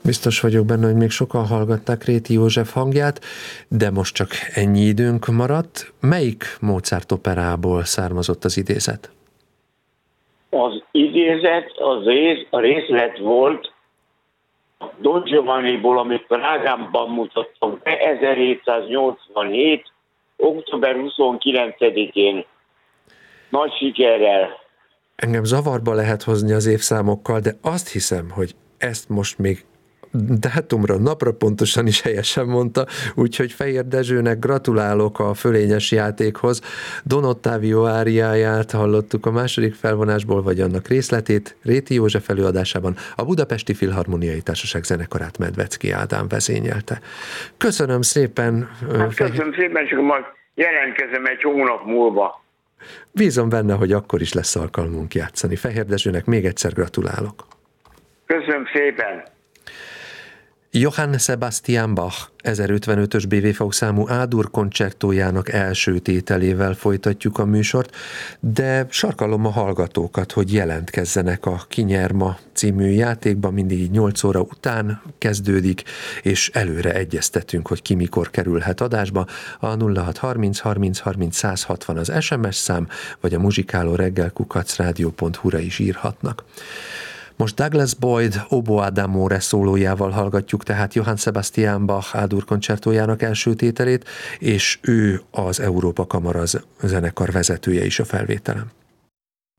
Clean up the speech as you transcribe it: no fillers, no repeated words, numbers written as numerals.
Biztos vagyok benne, hogy még sokan hallgatták Réti József hangját, de most csak ennyi időnk maradt. Melyik Mozart operából származott az idézet? Az idézet a részlet volt Don Giovanniból, amit Prágában mutattam be 1787. október 29-én. Nagy sikerrel. Engem zavarba lehet hozni az évszámokkal, de azt hiszem, hogy ezt most még dátumra, napra pontosan is helyesen mondta, úgyhogy Fehér Dezsőnek gratulálok a fölényes játékhoz. Don Ottavio áriáját hallottuk a második felvonásból, vagy annak részletét Réti József előadásában. A Budapesti Filharmoniai Társaság zenekarát Medvecki Ádám vezényelte. Köszönöm szépen. Köszönöm szépen, csak majd jelentkezem egy hónap múlva. Bízom benne, hogy akkor is lesz alkalmunk játszani. Fehér Dezsőnek még egyszer gratulálok. Köszönöm szépen. Johann Sebastian Bach 1055-ös BWV számú A-dur koncertójának első tételével folytatjuk a műsort, de sarkalom a hallgatókat, hogy jelentkezzenek a Ki nyer ma című játékban, mindig 8 óra után kezdődik, és előre egyeztetünk, hogy ki mikor kerülhet adásba. A 0630 30 30 160 az SMS szám, vagy a muzsikálóreggel@radio.hu-ra is írhatnak. Most Douglas Boyd Oboe d'amore szólójával hallgatjuk tehát Johann Sebastian Bach A-dur koncertójának első tételét, és ő az Európa Kamara zenekar vezetője is a felvételen.